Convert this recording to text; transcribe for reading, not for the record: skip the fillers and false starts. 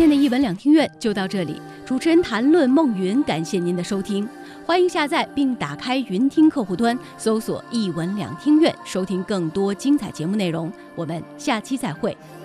天的一文两听院就到这里，主持人谈论梦云，感谢您的收听。欢迎下载并打开云听客户端，搜索一文两听院，收听更多精彩节目内容。我们下期再会。